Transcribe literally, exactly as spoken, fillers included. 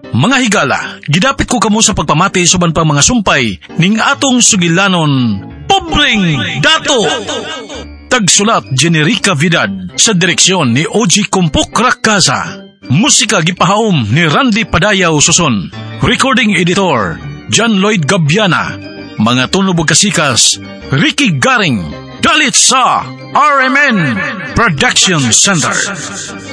Mga higala, gidapit ko kamo sa pagpamati suban pang mga sumpay ning atong sugilanon, Pobreng Dato! Tagsulat Generica Vidad sa direksyon ni O G Kumpok Rakaza. Musika gipahaom ni Randy Padayaw Suson. Recording editor John Lloyd Gabiana. Mga tunog kasikas Ricky Garing. Dalit sa R M N Production Center.